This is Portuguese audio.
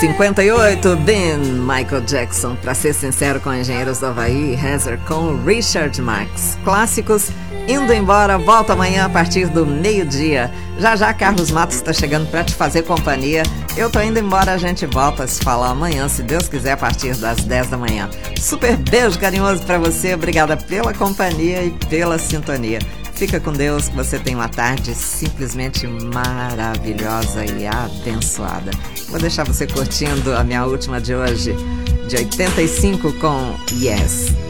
58, Ben Michael Jackson, pra ser sincero, com Engenheiros do Havaí, Heather com Richard Marx. Clássicos, indo embora, volta amanhã a partir do meio-dia. Já já Carlos Matos está chegando para te fazer companhia. Eu tô indo embora, a gente volta a se falar amanhã, se Deus quiser, a partir das 10 da manhã. Super beijo carinhoso para você, obrigada pela companhia e pela sintonia. Fica com Deus, que você tenha uma tarde simplesmente maravilhosa e abençoada. Vou deixar você curtindo a minha última de hoje, de 85, com Yes.